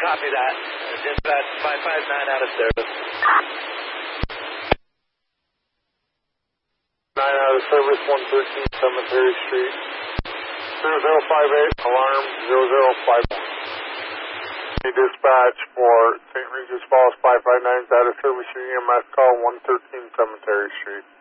Copy that. Dispatch 559 out of service. 9 out of service, 113 Cemetery Street. 0058, alarm 0051. Dispatch for St. Regis Falls 559 is out of service. EMS call 113 Cemetery Street.